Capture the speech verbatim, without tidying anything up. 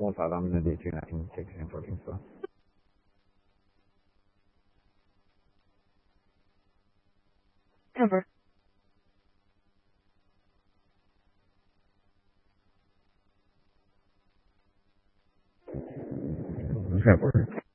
Most adam ne dice in section fourteen so. Cover. February.